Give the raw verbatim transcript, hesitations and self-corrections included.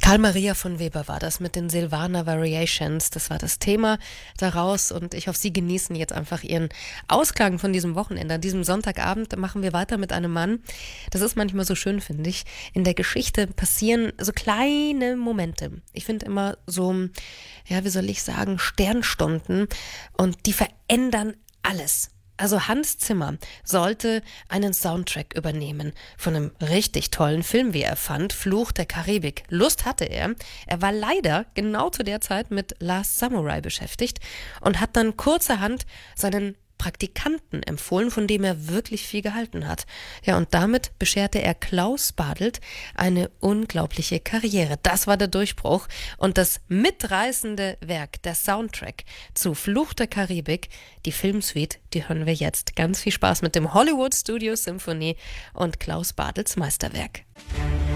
Carl Maria von Weber war das mit den Silvaner Variations. Das war das Thema daraus und ich hoffe, Sie genießen jetzt einfach Ihren Ausklang von diesem Wochenende. An diesem Sonntagabend machen wir weiter mit einem Mann. Das ist manchmal so schön, finde ich. In der Geschichte passieren so kleine Momente. Ich finde immer so, ja, wie soll ich sagen, Sternstunden und die verändern alles. Also Hans Zimmer sollte einen Soundtrack übernehmen von einem richtig tollen Film, wie er fand, Fluch der Karibik. Lust hatte er. Er war leider genau zu der Zeit mit Last Samurai beschäftigt und hat dann kurzerhand seinen Praktikanten empfohlen, von dem er wirklich viel gehalten hat. Ja, und damit bescherte er Klaus Badelt eine unglaubliche Karriere. Das war der Durchbruch und das mitreißende Werk, der Soundtrack zu Fluch der Karibik, die Filmsuite, die hören wir jetzt. Ganz viel Spaß mit dem Hollywood Studio Symphony und Klaus Badelts Meisterwerk.